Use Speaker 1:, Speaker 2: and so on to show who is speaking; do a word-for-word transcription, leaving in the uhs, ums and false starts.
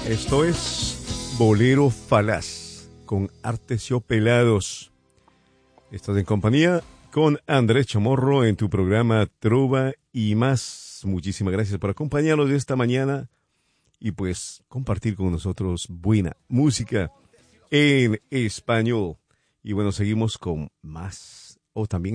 Speaker 1: Esto es Bolero Falaz con Artesiopelados. Estás en compañía con Andrés Chamorro en tu programa Trova y Más. Muchísimas gracias por acompañarnos esta mañana y pues compartir con nosotros buena música en español. Y bueno, seguimos con más, o también